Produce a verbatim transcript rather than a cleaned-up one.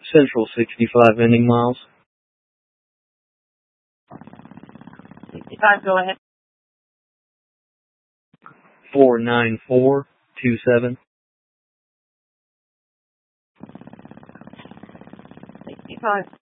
Central sixty-five ending miles. sixty-five, go ahead. four nine four two seven. sixty-five.